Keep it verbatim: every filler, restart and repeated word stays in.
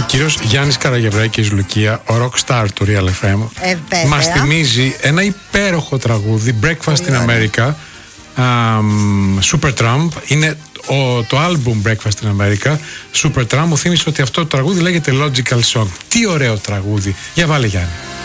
κύριος Γιάννης Καραγευρέκης Λουκία, ο rockstar του Real εφ εμ, ε, μας θυμίζει ένα υπέροχο τραγούδι, Breakfast in America, um, Supertramp. Είναι ο, το album Breakfast in America, Supertramp. Μου θύμισε ότι αυτό το τραγούδι λέγεται Logical Song. Τι ωραίο τραγούδι. Για βάλε, Γιάννη.